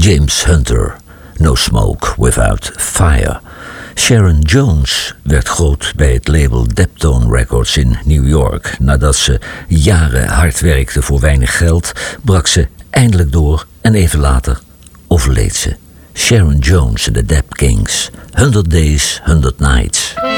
James Hunter, No Smoke Without Fire. Sharon Jones werd groot bij het label Deptone Records in New York. Nadat ze jaren hard werkte voor weinig geld, brak ze eindelijk door en even later overleed ze. Sharon Jones en de Dap Kings, 100 Days, 100 Nights.